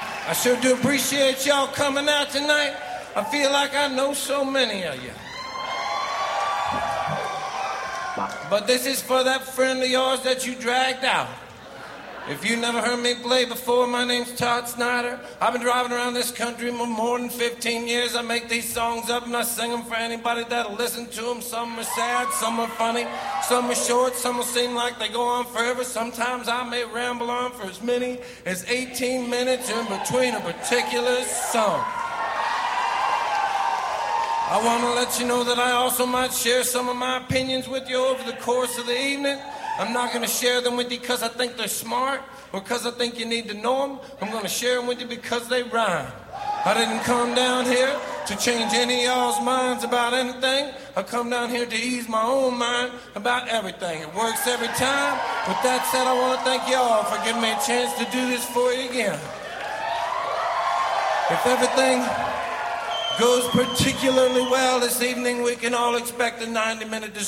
I sure do appreciate y'all coming out tonight. I feel like I know so many of you. But this is for that friend of yours that you dragged out. If you never heard me play before, my name's Todd Snyder. I've been driving around this country for more than 15 years. I make these songs up and I sing them for anybody that'll listen to them. Some are sad, some are funny, some are short, some will seem like they go on forever. Sometimes I may ramble on for as many as 18 minutes in between a particular song. I want to let you know that I also might share some of my opinions with you over the course of the evening. I'm not going to share them with you because I think they're smart or because I think you need to know them. I'm going to share them with you because they rhyme. I didn't come down here to change any of y'all's minds about anything. I come down here to ease my own mind about everything. It works every time. With that said, I want to thank y'all for giving me a chance to do this for you again. If everything goes particularly well this evening, we can all expect a 90-minute